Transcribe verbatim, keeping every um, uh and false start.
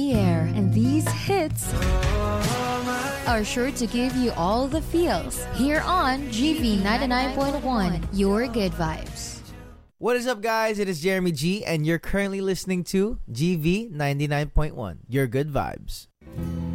Air, and these hits are sure to give you all the feels here on G V ninety-nine point one, your good vibes. What is up, guys? It is Jeremy G, and you're currently listening to G V ninety-nine point one, your good vibes.